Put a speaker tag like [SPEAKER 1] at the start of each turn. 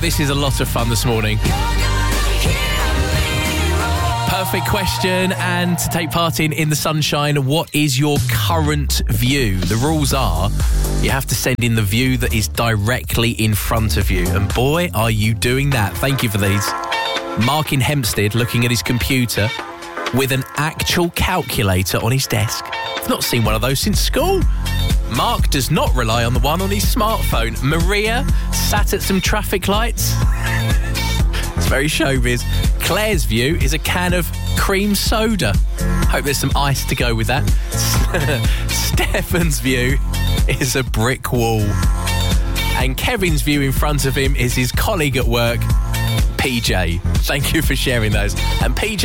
[SPEAKER 1] this is a lot of fun this morning. Perfect question, and to take part in the sunshine, what is your current view? The rules are you have to send in the view that is directly in front of you, and boy, are you doing that. Thank you for these. Mark in Hempstead looking at his computer with an actual calculator on his desk. I've not seen one of those since school. Mark does not rely on the one on his smartphone. Maria sat at some traffic lights. It's very showbiz. Claire's view is a can of cream soda. Hope there's some ice to go with that. Stefan's view is a brick wall. And Kevin's view in front of him is his colleague at work, PJ. Thank you for sharing those. And PJ